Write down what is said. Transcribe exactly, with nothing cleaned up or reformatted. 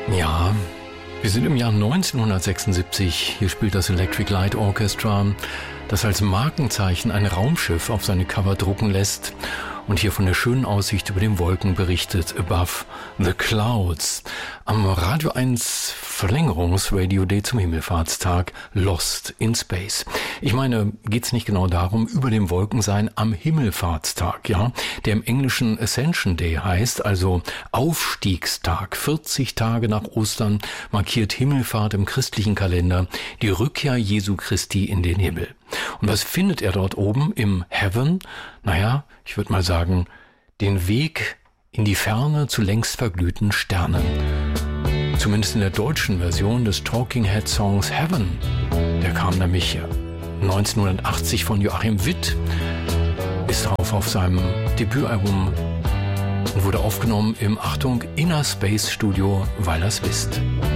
Ja, wir sind im Jahr neunzehnhundertsechsundsiebzig. Hier spielt das Electric Light Orchestra, das als Markenzeichen ein Raumschiff auf seine Cover drucken lässt und hier von der schönen Aussicht über den Wolken berichtet, Above the Clouds. Am Radio eins Verlängerungsradio Day zum Himmelfahrtstag, Lost in Space. Ich meine, geht's nicht genau darum, über den Wolken sein am Himmelfahrtstag, ja? Der im Englischen Ascension Day heißt, also Aufstiegstag. vierzig Tage nach Ostern markiert Himmelfahrt im christlichen Kalender die Rückkehr Jesu Christi in den Himmel. Und was findet er dort oben im Heaven? Naja, ich würde mal sagen, den Weg in die Ferne zu längst verglühten Sternen. Zumindest in der deutschen Version des Talking Head Songs Heaven. Der kam nämlich neunzehnhundertachtzig von Joachim Witt, ist drauf auf seinem Debütalbum und wurde aufgenommen im, Achtung, Inner Space Studio Weil ihr's wisst.